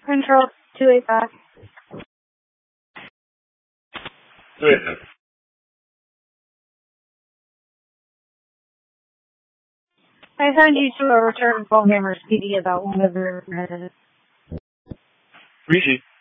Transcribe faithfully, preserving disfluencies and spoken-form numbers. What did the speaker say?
Control two eight five. two eight five. I sent you to a return phone number speaking about one of your residents. Rishi.